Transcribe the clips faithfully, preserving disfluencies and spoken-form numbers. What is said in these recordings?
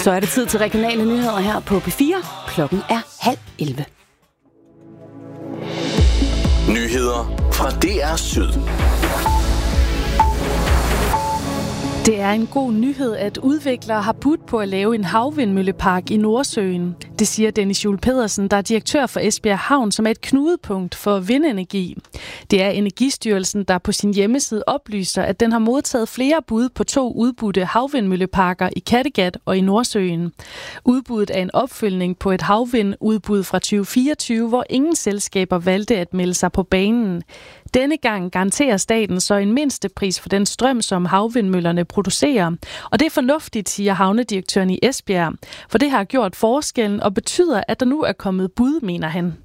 Så er det tid til regionale nyheder her på P fire. Klokken er halv elleve. Nyheder fra D R Syd. Det er en god nyhed, at udviklere har budt på at lave en havvindmøllepark i Nordsøen. Det siger Dennis Juel Pedersen, der er direktør for Esbjerg Havn, som er et knudepunkt for vindenergi. Det er Energistyrelsen, der på sin hjemmeside oplyser, at den har modtaget flere bud på to udbudte havvindmølleparker i Kattegat og i Nordsøen. Udbuddet er en opfølgning på et havvindudbud fra tyve fireogtyve, hvor ingen selskaber valgte at melde sig på banen. Denne gang garanterer staten så en mindstepris for den strøm, som havvindmøllerne producerer. Og det er fornuftigt, siger havnedirektøren i Esbjerg, for det har gjort forskellen og betyder, at der nu er kommet bud, mener han.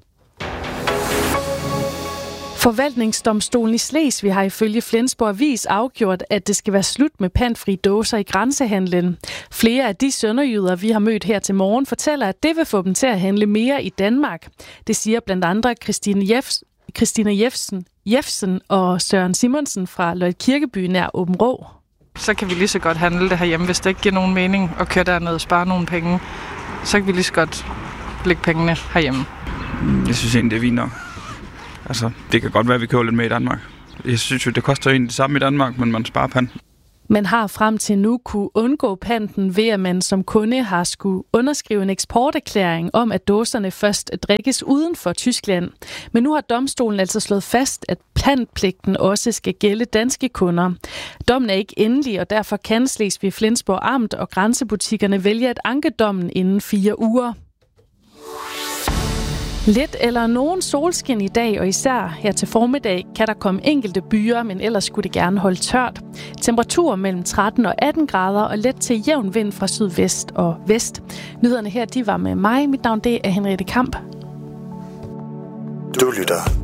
Forvaltningsdomstolen i Slesvig har ifølge Flensborg Avis afgjort, at det skal være slut med pantfri dåser i grænsehandlen. Flere af de sønderjyder, vi har mødt her til morgen, fortæller, at det vil få dem til at handle mere i Danmark. Det siger blandt andre Christine Jeffs Christina Jefsen, Jefsen og Søren Simonsen fra Løjt Kirkeby nær Aabenraa. Så kan vi lige så godt handle det herhjemme, hvis det ikke giver nogen mening at køre derned og spare nogle penge. Så kan vi lige så godt lægge pengene herhjemme. Jeg synes egentlig, det er fint nok. Altså, det kan godt være, at vi køber lidt med i Danmark. Jeg synes jo, det koster egentlig det samme i Danmark, men man sparer panten. Man har frem til nu kunne undgå panten ved, at man som kunde har skulle underskrive en eksporterklæring om, at dåserne først drikkes uden for Tyskland. Men nu har domstolen altså slået fast, at pantpligten også skal gælde danske kunder. Dommen er ikke endelig, og derfor kan Slesvig Flensborg Amt og grænsebutikkerne vælge at anke dommen inden fire uger. Lidt eller nogen solskin i dag, og især her til formiddag kan der komme enkelte byer, men ellers skulle det gerne holde tørt. Temperaturer mellem tretten og atten grader og let til jævn vind fra sydvest og vest. Nyhederne her, de var med mig. Mit navn det er Henriette Kamp. Du lytter